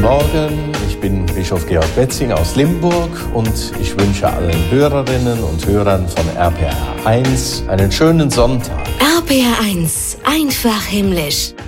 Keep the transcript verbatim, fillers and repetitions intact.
Morgen, ich bin Bischof Georg Betzing aus Limburg und ich wünsche allen Hörerinnen und Hörern von R P R eins einen schönen Sonntag. R P R eins, einfach himmlisch.